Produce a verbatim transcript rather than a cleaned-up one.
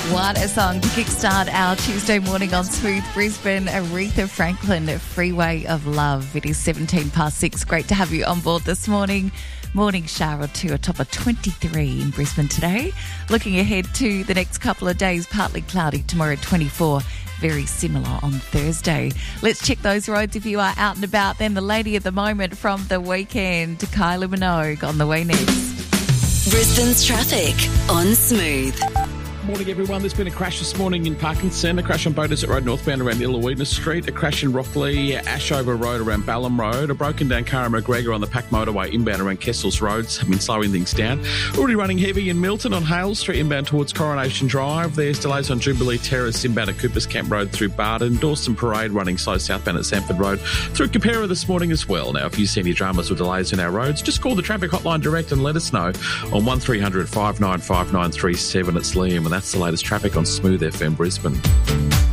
What a song to kickstart our Tuesday morning on Smooth Brisbane. Aretha Franklin, Freeway of Love. It is seventeen past six. Great to have you on board this morning. Morning shower or two, a top of twenty-three in Brisbane today. Looking ahead to the next couple of days, partly cloudy tomorrow, twenty-four. Very similar on Thursday. Let's check those roads if you are out and about. Then the lady of the moment from the weekend, Kylie Minogue, on the way next. Brisbane's traffic on Smooth. Morning, everyone. There's been a crash this morning in Parkinson, a crash on Bow Desert Road northbound around Illawina Street, a crash in Rockley, Ashover Road around Balham Road, a broken down car in McGregor on the Pack Motorway inbound around Kessels Roads have been slowing things down. Already running heavy in Milton on Hale Street inbound towards Coronation Drive. There's delays on Jubilee Terrace inbound at Coopers Camp Road through Barden. Dawson Parade running slow southbound at Sanford Road through Capera this morning as well. Now, if you see any dramas or delays in our roads, just call the traffic hotline direct and let us know on one three hundred five nine five nine three seven. It's Liam, and that's the latest traffic on Smooth F M Brisbane.